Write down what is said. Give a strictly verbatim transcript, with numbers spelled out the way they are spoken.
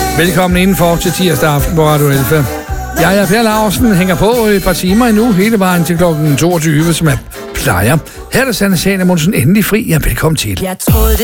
Velkommen indenfor til tirsdag aften på Radio Alfa. Jeg er Per Larsen, hænger på et par timer endnu, hele vejen til klokken toogtyve, som jeg plejer. Her er der Sanne Sane Monsen endelig fri. Ja, velkommen til. Jeg troede,